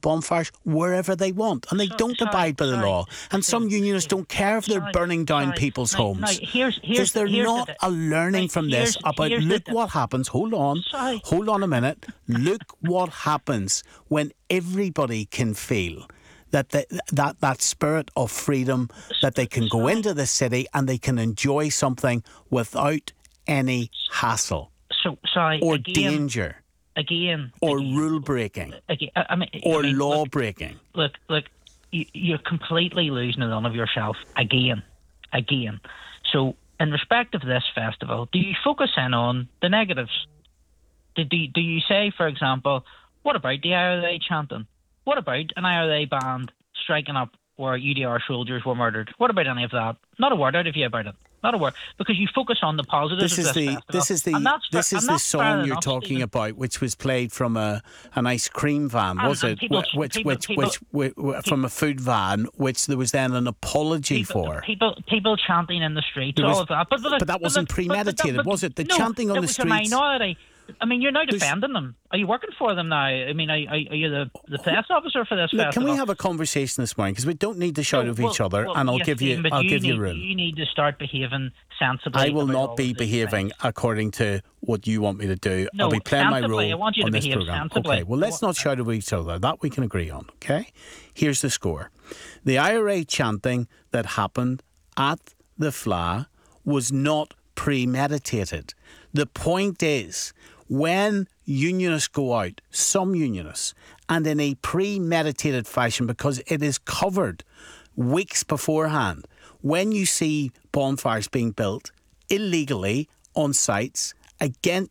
bonfires wherever they want, and they don't abide by the law. And some unionists don't care if they're burning down people's homes. Is there not a learning from this about, look what happens, hold on a minute, look what happens when everybody can feel that spirit of freedom, that they can go into the city and they can enjoy something without any hassle or danger or rule breaking or law breaking. Look, you're completely losing it on of yourself again. So in respect of this festival, do you focus in on the negatives? Do you say, for example, what about the IRA chanting? What about an IRA band striking up where UDR soldiers were murdered? What about any of that? Not a word out of you about it. Not a word, because you focus on the positives of this festival. This is the song you're talking about, which was played from an ice cream van, was it? From a food van, which there was then an apology for. People chanting in the streets, all of that. But that wasn't premeditated, was it? The chanting on the streets. It was a minority. I mean, you're now defending them. Are you working for them now? I mean, are you the press officer for this festival? Can we have a conversation this morning? Because we don't need to shout over each other, and I'll give you room. You need to start behaving sensibly. I will not be behaving according to what you want me to do. No, I'll be playing my sensibly. role I want you on to this behave programme. sensibly. Okay, well, let's not shout over each other. That we can agree on, okay? Here's the score. The IRA chanting that happened at the Fleadh was not premeditated. The point is, when unionists go out, some unionists, and in a premeditated fashion, because it is covered weeks beforehand, when you see bonfires being built illegally on sites, again,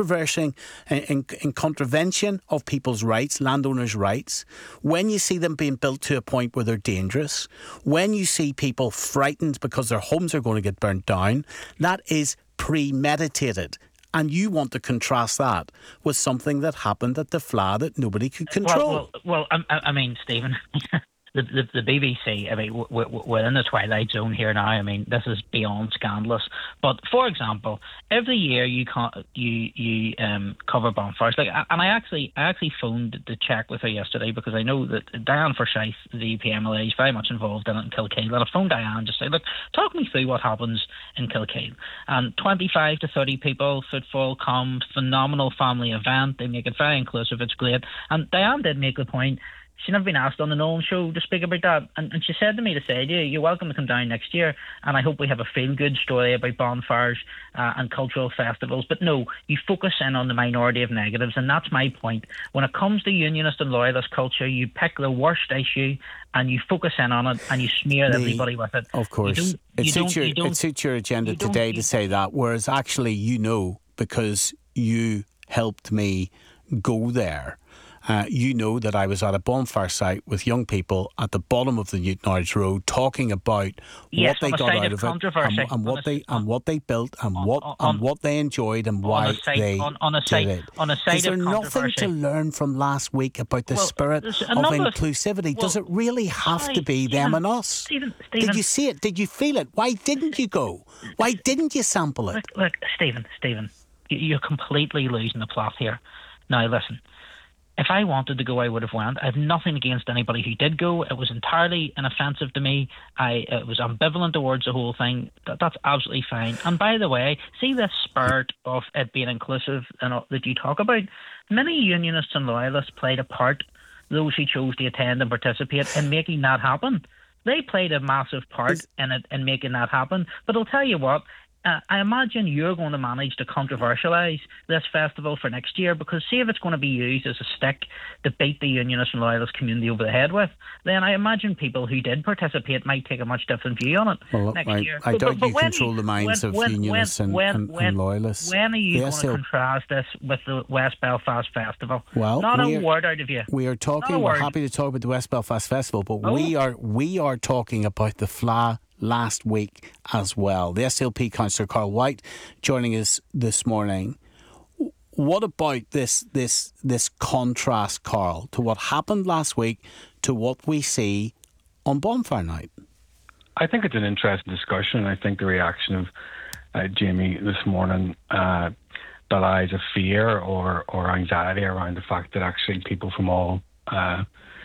in contravention of people's rights, landowners' rights, when you see them being built to a point where they're dangerous, when you see people frightened because their homes are going to get burnt down, that is premeditated. And you want to contrast that with something that happened at the Fleadh that nobody could control. Well, I mean, Stephen, the BBC, I mean, we're in the twilight zone here now. I mean, this is beyond scandalous. But for example, every year you cover bonfires. Like, and I actually phoned to check with her yesterday, because I know that Diane Forsyth, the PMLA, is very much involved in it in Kilkeel. And I phoned Diane to say, look, talk me through what happens in Kilkeel. And 25 to 30 people, footfall, come, phenomenal family event. They make it very inclusive. It's great. And Diane did make the point. She'd never been asked on the Nolan show to speak about that. And she said to me to say, you're welcome to come down next year, and I hope we have a feel-good story about bonfires and cultural festivals. But no, you focus in on the minority of negatives, and that's my point. When it comes to unionist and loyalist culture, you pick the worst issue and you focus in on it and you smear everybody with it. Of course. It suits your agenda today to say that, whereas actually because you helped me go there. You know that I was at a bonfire site with young people at the bottom of the Newtownards Road talking about what they got out of it and what they built and what they enjoyed and why they did it. Is there nothing to learn from last week about the spirit of inclusivity? Does it really have to be them and us? Stephen, did you see it? Did you feel it? Why didn't you go? Why didn't you sample it? Look, Stephen, you're completely losing the plot here. Now listen. If I wanted to go, I would have went. I have nothing against anybody who did go. It was entirely inoffensive to me. It was ambivalent towards the whole thing. That's absolutely fine. And by the way, see this spirit of it being inclusive that you talk about? Many unionists and loyalists played a part, those who chose to attend and participate, in making that happen. They played a massive part in making that happen. But I'll tell you what, I imagine you're going to manage to controversialise this festival for next year, because see if it's going to be used as a stick to beat the unionist and loyalist community over the head with, then I imagine people who did participate might take a much different view on it next year. I doubt you control the minds of unionists and loyalists. When are you going to contrast this with the West Belfast Festival? Well, not a word out of you. We're happy to talk about the West Belfast Festival, but we are talking about the Fleadh last week as well. The SLP councillor Carl White joining us this morning. What about this contrast, Carl, to what happened last week to what we see on bonfire night? I think it's an interesting discussion. I think the reaction of Jamie this morning belies a fear or anxiety around the fact that actually people from all